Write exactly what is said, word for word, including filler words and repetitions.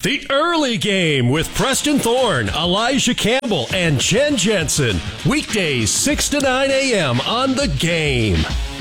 The Early Game with Preston Thorne, Elijah Campbell, and Jen Jensen. Weekdays six to nine a.m. on The Game.